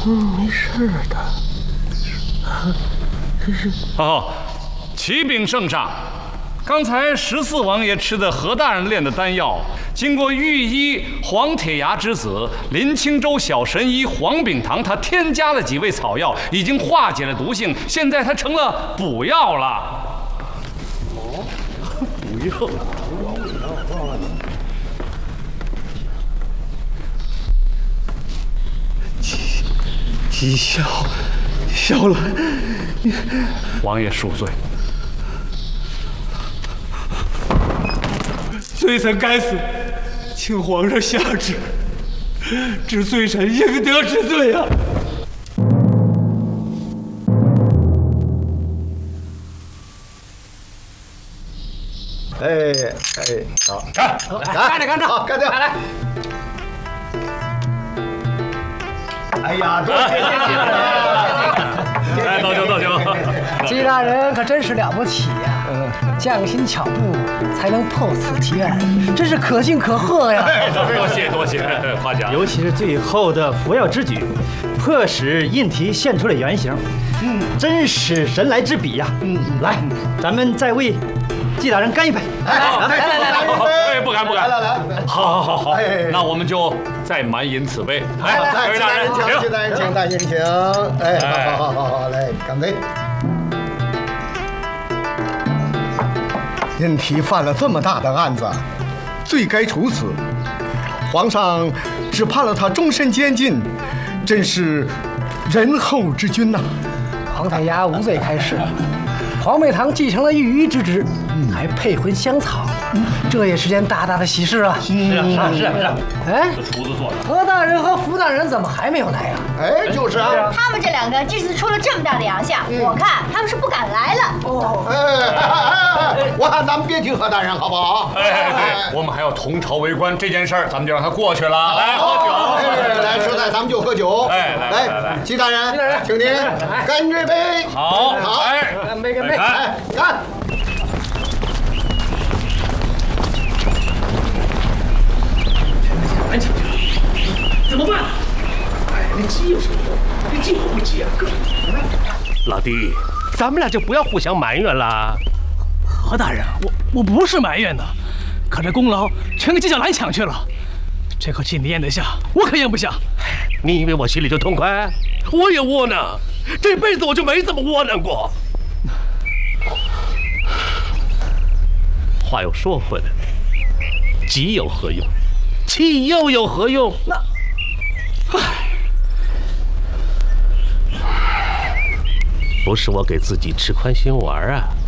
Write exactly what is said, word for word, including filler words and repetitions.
嗯，没事的。这是哦，启禀圣上，刚才十四王爷吃的何大人炼的丹药，经过御医黄铁牙之子林清州小神医黄秉堂，他添加了几味草药，已经化解了毒性，现在它成了补药了。哦，补药。 吉吉孝，孝兰， 王爷恕罪。 罪臣该死，请皇上下旨，治罪臣应得之罪啊！ 哎哎，好，干， 干着干着， 好，干掉， 来来。 哎呀，多谢谢谢！ 来，倒酒倒酒。 季大人可真是了不起呀！匠心巧布，才能破此奇案，真是可敬可贺呀！ 多谢多谢夸奖。 尤其是最后的服药之举，迫使印题现出了原形，嗯，真是神来之笔呀！嗯，来，咱们再为季大人干一杯！ 来来来来来， 哎，不敢不敢， 来来来， 好，好，好，好，那我们就再满饮此杯。 来， 各位大人请， 季大人请，大人请，哎，好好好好，来干杯！印题犯了这么大的案子，罪该处死，皇上只判了他终身监禁，真是仁厚之君呐！ 黄太衙无罪开释，黄美堂继承了御医之职，还配婚香草，这也是件大大的喜事啊！ 是啊是啊是啊是啊！ 哎， 厨子做的。 何大人和福大人怎么还没有来呀？ 哎，就是啊， 他们这两个这次出了这么大的洋相，我看他们是不敢来了。 哦， 哎哎哎，我看咱们别听何大人好不好？ 哎哎对，我们还要同朝为官，这件事儿咱们就让它过去了。来喝酒， 哎，来，现在咱们就喝酒。 哎来来来来季大人， 季大人请您干这杯。 好， 好， 哎， 干杯干杯！ 哎，干！ 安请去了，怎么办？哎，那急有什么用？这急不急啊？哥， 老弟，咱们俩就不要互相埋怨了。 何大人，我我不是埋怨的，可这功劳全给纪晓岚抢去了，这口气你咽得下，我可咽不下。 你以为我心里就痛快？我也窝囊，这辈子我就没这么窝囊过。话又说回来，急有何用？气又有何用？ 那，唉， 不是我给自己吃宽心丸啊，